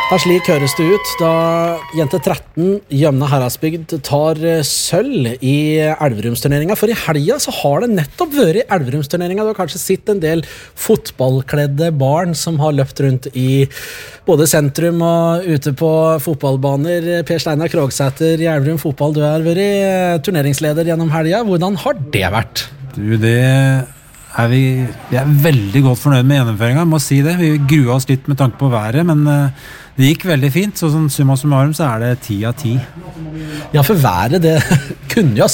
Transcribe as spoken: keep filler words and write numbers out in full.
Ja, slik høres det ut da jente tretten Gjømna Heradsbygd tar sølv i Elverumsturneringen. For i helga så har det nettopp vært i Elverumsturneringen. Du har kanskje sett en del fotballkledde barn som har løpt rundt i både sentrum og ute på fotballbaner. Per Steinar Krogsæter i Elverum fotball, du har vært turneringsleder gjennom helga. Hvordan har det vært? Du, det er vi, vi er veldig godt fornøyd med gjennomføringen, må si det. Vi grua oss litt med tanke på været, men det gikk veldig fint, så sånn summa summarum så er det ti av ti. Ja, for været det kunne jo